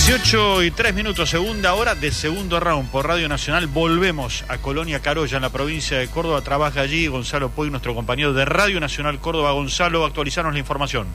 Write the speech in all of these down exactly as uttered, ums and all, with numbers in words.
dieciocho y tres minutos, segunda hora de segundo round por Radio Nacional. Volvemos a Colonia Carolla, en la provincia de Córdoba. Trabaja allí Gonzalo Puig, nuestro compañero de Radio Nacional Córdoba. Gonzalo, actualizarnos la información.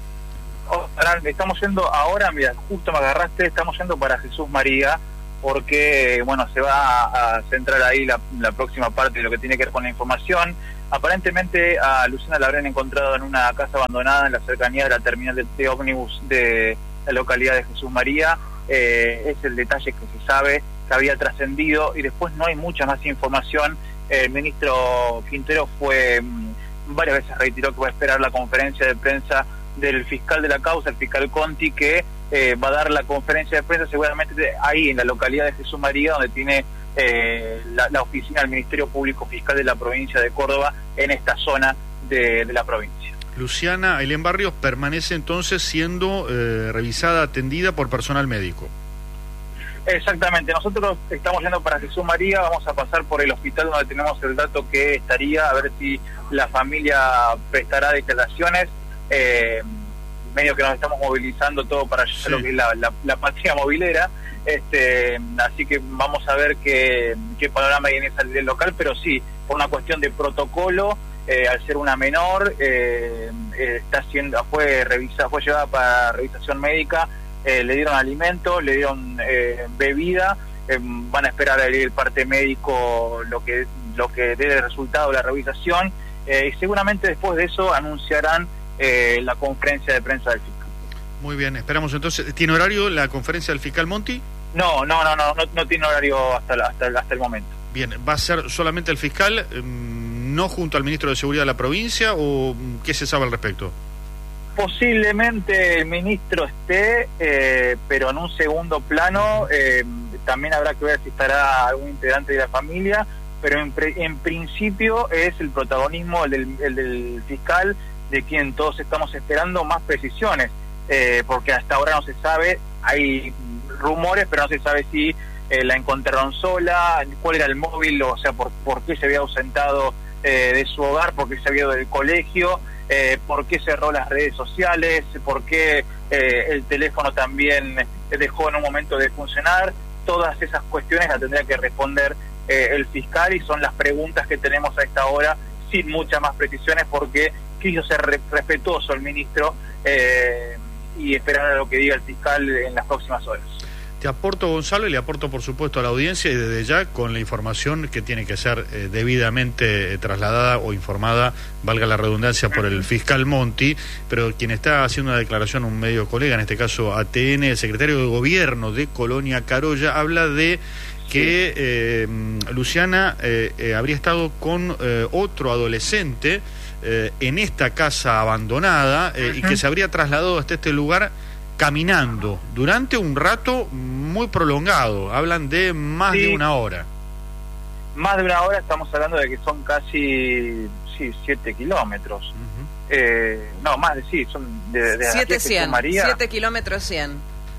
Oh, estamos yendo ahora, mira, justo me agarraste, estamos yendo para Jesús María, porque, bueno, se va a centrar ahí la, la próxima parte de lo que tiene que ver con la información. Aparentemente a Luciana la habrían encontrado en una casa abandonada en la cercanía de la terminal de, de ómnibus de la localidad de Jesús María. Eh, es el detalle que se sabe, que había trascendido, y después no hay mucha más información. El ministro Quintero fue mmm, varias veces reiteró que va a esperar la conferencia de prensa del fiscal de la causa, el fiscal Conti, que eh, va a dar la conferencia de prensa seguramente ahí en la localidad de Jesús María, donde tiene eh, la, la oficina del Ministerio Público Fiscal de la provincia de Córdoba, en esta zona de, de la provincia. Luciana Ailén Barrios permanece entonces siendo eh, revisada, atendida por personal médico. Exactamente, nosotros estamos yendo para Jesús María, vamos a pasar por el hospital donde tenemos el dato que estaría, a ver si la familia prestará declaraciones. Eh, medio que nos estamos movilizando todo para allá, sí, lo que es la, la, la patria movilera, este, así que vamos a ver qué, qué panorama hay en esa ley local, pero sí, por una cuestión de protocolo, eh, al ser una menor, eh, eh, está siendo, fue revisada, fue llevada para revisación médica, eh, le dieron alimentos, le dieron eh, bebida, eh, van a esperar el, el parte médico, lo que lo que dé el resultado de la revisación, eh, y seguramente después de eso anunciarán Eh, la conferencia de prensa del fiscal. Muy bien, esperamos entonces. ¿Tiene horario la conferencia del fiscal Monti? No, no, no, no, no, no tiene horario hasta, la, hasta, hasta el momento. Bien, ¿va a ser solamente el fiscal, no junto al ministro de Seguridad de la provincia, o qué se sabe al respecto? Posiblemente el ministro esté, eh, pero en un segundo plano. Eh, también habrá que ver si estará algún integrante de la familia, pero en, pre, en principio es el protagonismo el del, el del fiscal, de quien todos estamos esperando más precisiones, eh, porque hasta ahora no se sabe, hay rumores, pero no se sabe si eh, la encontraron sola, cuál era el móvil, o sea, por, por qué se había ausentado eh, de su hogar, por qué se había ido del colegio, eh, por qué cerró las redes sociales, por qué eh, el teléfono también dejó en un momento de funcionar. Todas esas cuestiones las tendría que responder eh, el fiscal, y son las preguntas que tenemos a esta hora, sin muchas más precisiones, porque quiso ser re respetuoso el ministro eh, y esperar a lo que diga el fiscal en las próximas horas. Te aporto, Gonzalo, y le aporto por supuesto a la audiencia, y desde ya con la información que tiene que ser eh, debidamente eh, trasladada o informada, valga la redundancia, por el fiscal Monti, pero quien está haciendo una declaración, un medio colega, en este caso A T N, el secretario de Gobierno de Colonia Carolla, habla de que eh, Luciana eh, eh, habría estado con eh, otro adolescente eh, en esta casa abandonada, eh, uh-huh. y que se habría trasladado hasta este lugar caminando durante un rato muy prolongado. Hablan de más sí. de una hora. Más de una hora, estamos hablando de que son casi sí, siete kilómetros. Uh-huh. eh, no, más de sí, son de, de siete, cien, María. siete kilómetros cien.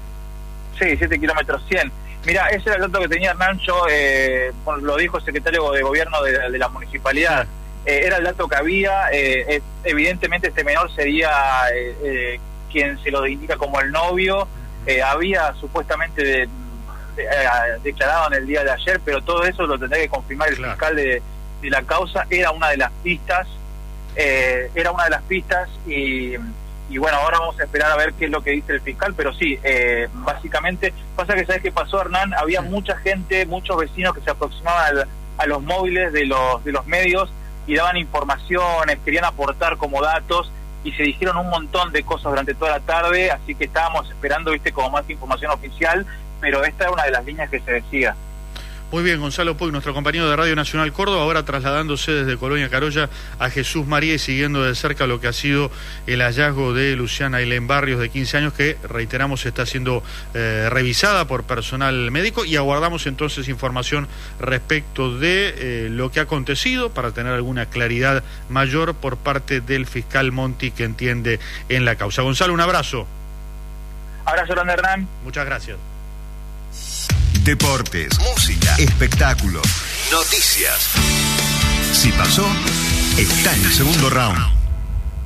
Sí, siete kilómetros cien. Mira, ese era el dato que tenía Hernán, yo, eh, lo dijo el secretario de Gobierno de, de la municipalidad, eh, era el dato que había, eh, eh, evidentemente este menor sería eh, eh, quien se lo indica como el novio, eh, había supuestamente de, de, eh, declarado en el día de ayer, pero todo eso lo tendrá que confirmar el claro. fiscal de, de la causa. Era una de las pistas, eh, era una de las pistas y... Y bueno, ahora vamos a esperar a ver qué es lo que dice el fiscal, pero sí, eh, básicamente, pasa que, ¿sabes qué pasó, Hernán? Había sí. mucha gente, muchos vecinos que se aproximaban al, a los móviles de los, de los medios y daban informaciones, querían aportar como datos, y se dijeron un montón de cosas durante toda la tarde, así que estábamos esperando, viste, como más información oficial, pero esta es una de las líneas que se decía. Muy bien, Gonzalo Puig, nuestro compañero de Radio Nacional Córdoba, ahora trasladándose desde Colonia Carolla a Jesús María y siguiendo de cerca lo que ha sido el hallazgo de Luciana Ailén Barrios, de quince años, que, reiteramos, está siendo eh, revisada por personal médico, y aguardamos entonces información respecto de eh, lo que ha acontecido para tener alguna claridad mayor por parte del fiscal Monti, que entiende en la causa. Gonzalo, un abrazo. Abrazo grande, Hernán. Muchas gracias. Deportes, música, espectáculos, noticias. Si pasó, está en el segundo round.